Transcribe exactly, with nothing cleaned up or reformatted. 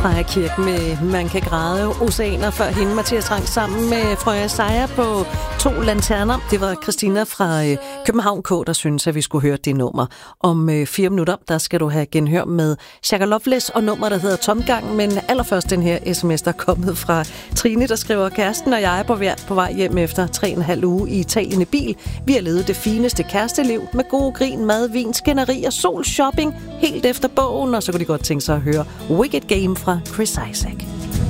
Freja Kirk med Man kan græde, Oceaner før hende. Mathias Rang sammen med Frøja Sejer på To Lanterner. Det var Christina fra øh, København K, der synes, at vi skulle høre det nummer. Om øh, fire minutter, der skal du have genhør med Shaka Loveless og nummer, der hedder Tomgang. Men allerførst den her sms, der er kommet fra Trine, der skriver: Kæresten og jeg er på, vej, på vej hjem efter tre og en halv uge i Italien i bil. Vi har levet det fineste kæresteliv med gode grin, mad, vin, skænderi og sol shopping helt efter bogen. Og så kunne de godt tænke sig at høre Wicked Game fra Chris Isaak.